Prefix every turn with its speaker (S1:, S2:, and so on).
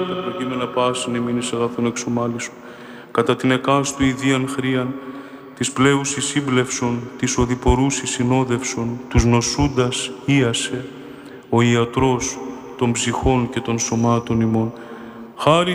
S1: Τα προκείμενα πάσιν εμείνης αγαθών εξομάλησον, κατά την εκάστου ιδίαν χρίαν, της πλέουσης σύμπλευσον, της οδηπορούσης συνόδευσον, τους νοσούντας ίασε, ο ιατρός των ψυχών και των σωμάτων ημών. Χάρη